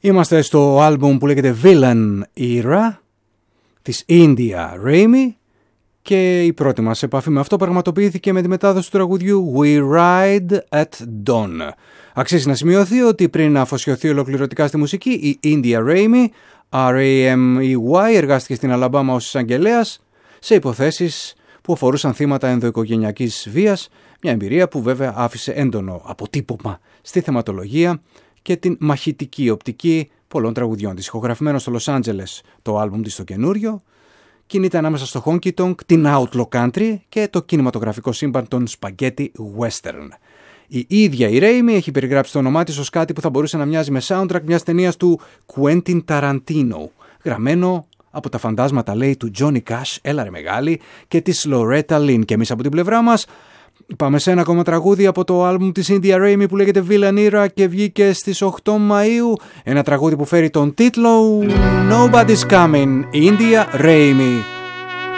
Είμαστε στο άλμπουμ που λέγεται Villain Era της India Raymi και η πρώτη μας επαφή με αυτό πραγματοποιήθηκε με τη μετάδοση του τραγουδιού We Ride at Dawn. Αξίζει να σημειωθεί ότι πριν αφοσιωθεί ολοκληρωτικά στη μουσική, η India Raymi, R-A-M-E-Y, εργάστηκε στην Αλαμπάμα ως εισαγγελέας σε υποθέσεις που αφορούσαν θύματα ενδοοικογενειακής βίας, μια εμπειρία που βέβαια άφησε έντονο αποτύπωμα στη θεματολογία και την μαχητική οπτική πολλών τραγουδιών της. Ηχογραφημένο στο Λος Άντζελες το άλμπουμ της το καινούριο, κινείται ανάμεσα στο honky tonk, την outlaw country και το κινηματογραφικό σύμπαν των spaghetti western. Η ίδια η Raymi έχει περιγράψει το όνομά της ως κάτι που θα μπορούσε να μοιάζει με soundtrack μιας ταινίας του Quentin Tarantino, γραμμένο από τα φαντάσματα, λέει, του Johnny Cash, έλα ρε μεγάλη, και της Loretta Lynn. Και εμείς από την πλευρά μας πάμε σε ένα ακόμα τραγούδι από το άλμπουμ της India Raymi που λέγεται Villain Era και βγήκε στις 8 Μαΐου. Ένα τραγούδι που φέρει τον τίτλο Nobody's Coming, India Raymi.